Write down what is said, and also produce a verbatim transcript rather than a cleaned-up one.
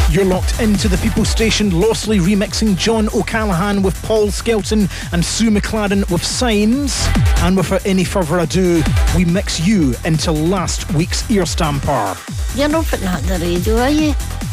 You're locked into the People Station, Lossley remixing John O'Callaghan with Paul Skelton and Sue McLaren with Signs. And without any further ado, we mix you into last week's Ear Stamper. You're not putting that on the radio, are you?